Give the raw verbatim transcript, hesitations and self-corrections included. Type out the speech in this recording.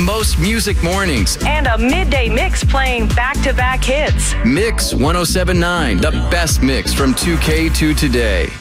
most music mornings. And a midday mix playing back-to-back hits. Mix one oh seven point nine, the best mix from two K to today.